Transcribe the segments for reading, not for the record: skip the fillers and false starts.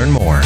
learn more.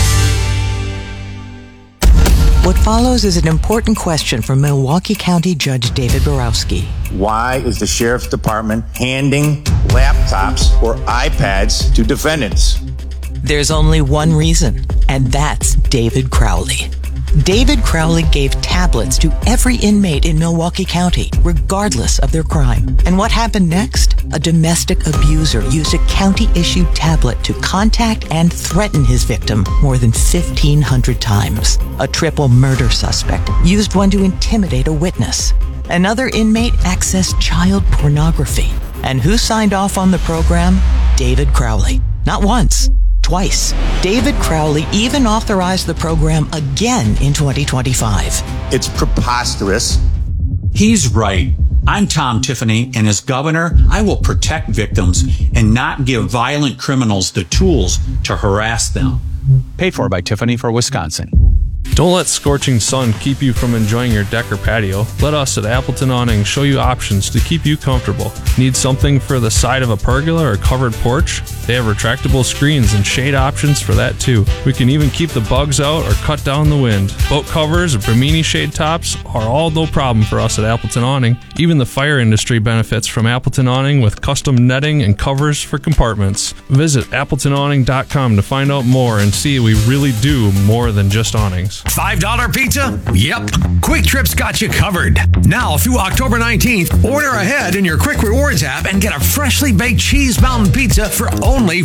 What follows is an important question from Milwaukee County Judge David Borowski. Why is the Sheriff's Department handing laptops or iPads to defendants? There's only one reason, and that's David Crowley. David Crowley gave tablets to every inmate in Milwaukee County, regardless of their crime. And what happened next? A domestic abuser used a county-issued tablet to contact and threaten his victim more than 1,500 times. A triple murder suspect used one to intimidate a witness. Another inmate accessed child pornography. And who signed off on the program? David Crowley. Not once. Twice. David Crowley even authorized the program again in 2025. It's preposterous. He's right. I'm Tom Tiffany, and as governor, I will protect victims and not give violent criminals the tools to harass them. Paid for by Tiffany for Wisconsin. Don't let scorching sun keep you from enjoying your deck or patio. Let us at Appleton Awning show you options to keep you comfortable. Need something for the side of a pergola or covered porch? They have retractable screens and shade options for that too. We can even keep the bugs out or cut down the wind. Boat covers or Bimini shade tops are all no problem for us at Appleton Awning. Even the fire industry benefits from Appleton Awning with custom netting and covers for compartments. Visit AppletonAwning.com to find out more and see we really do more than just awnings. $5 pizza? Yep. Quick Trip's got you covered. Now through October 19th, order ahead in your Quick Rewards app and get a freshly baked cheese mountain pizza for only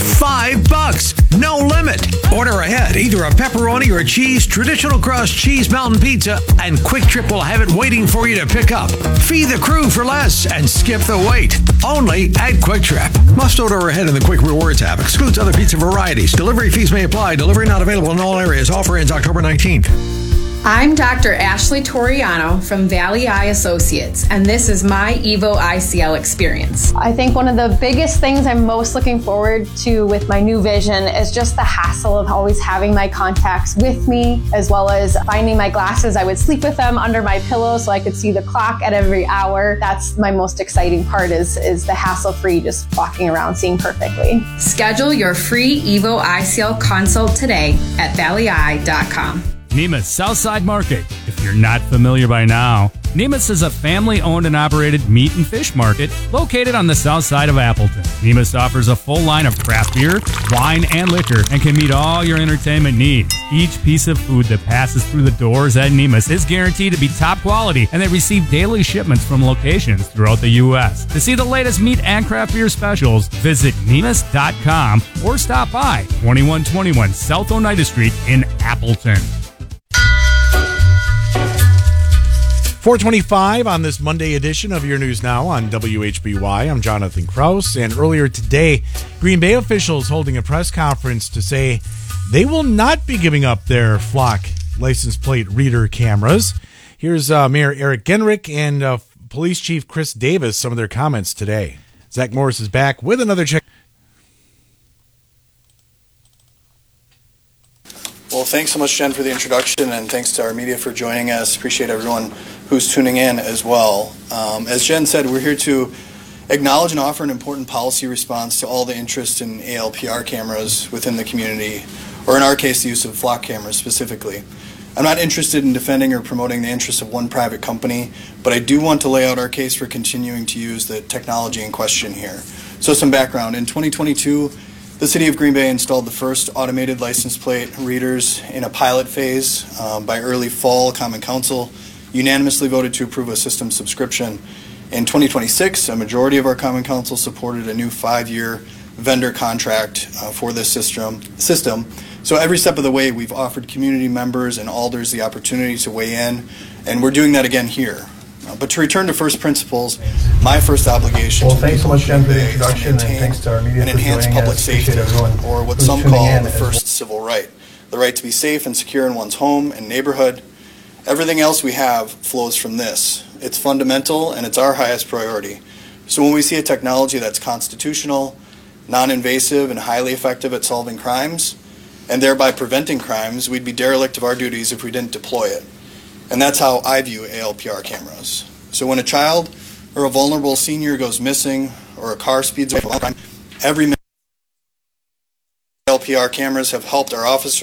$5. No limit. Order ahead either a pepperoni or a cheese traditional crust cheese mountain pizza, and Quick Trip will have it waiting for you to pick up. Feed the crew for less and skip the wait. Only at Quick Trip. Must order ahead in the Quick Rewards app. Excludes other pizza varieties. Delivery fees may apply. Delivery not available in all areas. Offer ends October 19th. I'm Dr. Ashley Toriano from Valley Eye Associates, and this is my Evo ICL experience. I think one of the biggest things I'm most looking forward to with my new vision is just the hassle of always having my contacts with me, as well as finding my glasses. I would sleep with them under my pillow so I could see the clock at every hour. That's my most exciting part is the hassle-free, just walking around seeing perfectly. Schedule your free Evo ICL consult today at valleyeye.com. Nemus Southside Market. If you're not familiar by now, Nemus is a family-owned and operated meat and fish market located on the south side of Appleton. Nemus offers a full line of craft beer, wine, and liquor and can meet all your entertainment needs. Each piece of food that passes through the doors at Nemus is guaranteed to be top quality, and they receive daily shipments from locations throughout the U.S. To see the latest meat and craft beer specials, visit Nemus.com or stop by 2121 South Oneida Street in Appleton. 425 on this Monday edition of Your News Now on WHBY. I'm Jonathan Kraus, and earlier today, Green Bay officials holding a press conference to say they will not be giving up their Flock license plate reader cameras. Here's Mayor Eric Genrich and Police Chief Chris Davis, some of their comments today. Zach Morris is back with another check. Well, thanks so much, Jen, for the introduction, and thanks to our media for joining us. Appreciate everyone who's tuning in as well. As Jen said, we're here to acknowledge and offer an important policy response to all the interest in ALPR cameras within the community, or in our case, the use of Flock cameras specifically. I'm not interested in defending or promoting the interests of one private company, but I do want to lay out our case for continuing to use the technology in question here. So some background. In 2022, the City of Green Bay installed the first automated license plate readers in a pilot phase. By early fall, Common Council unanimously voted to approve a system subscription. In 2026, a majority of our Common Council supported a new 5-year vendor contract for this system. So every step of the way, we've offered community members and alders the opportunity to weigh in, and we're doing that again here. But to return to first principles, my first obligation well, thanks so much, Jen, for the introduction, and thanks to our media and enhance public safety, or what some call the first civil right, the right to be safe and secure in one's home and neighborhood. Everything else we have flows from this. It's fundamental, and it's our highest priority. So when we see a technology that's constitutional, non-invasive, and highly effective at solving crimes, and thereby preventing crimes, we'd be derelict of our duties if we didn't deploy it. And that's how I view ALPR cameras. So when a child or a vulnerable senior goes missing, or a car speeds away from a crime, every minute ALPR cameras have helped our officers